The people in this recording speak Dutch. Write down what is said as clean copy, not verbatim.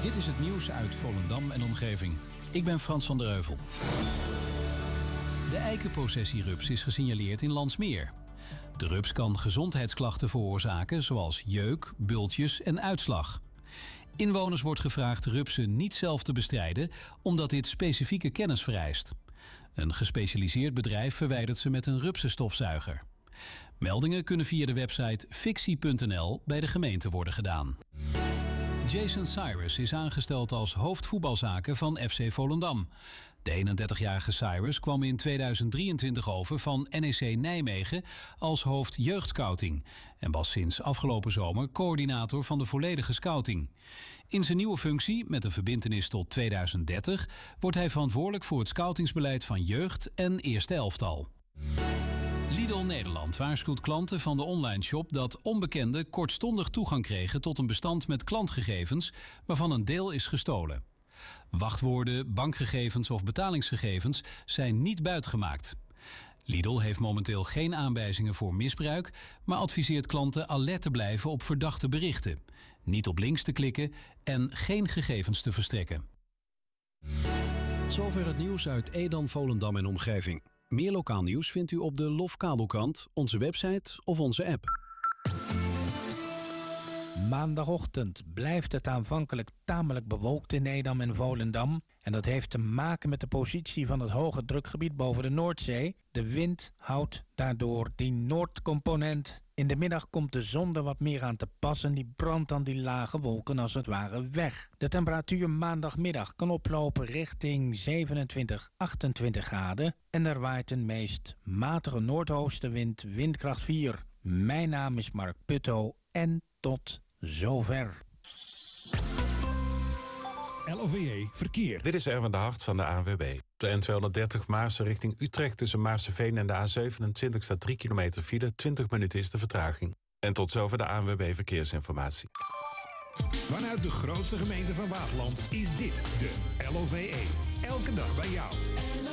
Dit is het nieuws uit Volendam en omgeving. Ik ben Frans van der Heuvel. De eikenprocessierups is gesignaleerd in Landsmeer. De rups kan gezondheidsklachten veroorzaken, zoals jeuk, bultjes en uitslag. Inwoners wordt gevraagd rupsen niet zelf te bestrijden, omdat dit specifieke kennis vereist. Een gespecialiseerd bedrijf verwijdert ze met een rupsenstofzuiger. Meldingen kunnen via de website fictie.nl bij de gemeente worden gedaan. Jason Cyrus is aangesteld als hoofdvoetbalzaken van FC Volendam. De 31-jarige Cyrus kwam in 2023 over van NEC Nijmegen als hoofd jeugdscouting en was sinds afgelopen zomer coördinator van de volledige scouting. In zijn nieuwe functie, met een verbintenis tot 2030, wordt hij verantwoordelijk voor het scoutingsbeleid van jeugd en eerste elftal. Lidl Nederland waarschuwt klanten van de online shop dat onbekenden kortstondig toegang kregen tot een bestand met klantgegevens waarvan een deel is gestolen. Wachtwoorden, bankgegevens of betalingsgegevens zijn niet buitgemaakt. Lidl heeft momenteel geen aanwijzingen voor misbruik, maar adviseert klanten alert te blijven op verdachte berichten, niet op links te klikken en geen gegevens te verstrekken. Zover het nieuws uit Edam, Volendam en omgeving. Meer lokaal nieuws vindt u op de Lofkabelkrant, onze website of onze app. Maandagochtend blijft het aanvankelijk tamelijk bewolkt in Edam en Volendam. En dat heeft te maken met de positie van het hoge drukgebied boven de Noordzee. De wind houdt daardoor die noordcomponent. In de middag komt de zon er wat meer aan te pas en die brandt dan die lage wolken als het ware weg. De temperatuur maandagmiddag kan oplopen richting 27, 28 graden. En er waait een meest matige noordoostenwind, windkracht 4. Mijn naam is Mark Putto en tot zover. LOVE Verkeer. Dit is Erwin de Hart van de ANWB. De N230 Maarsen richting Utrecht tussen Maarseveen en de A27 staat 3 kilometer file. 20 minuten is de vertraging. En tot zover de ANWB Verkeersinformatie. Vanuit de grootste gemeente van Waterland is dit de LOVE. Elke dag bij jou.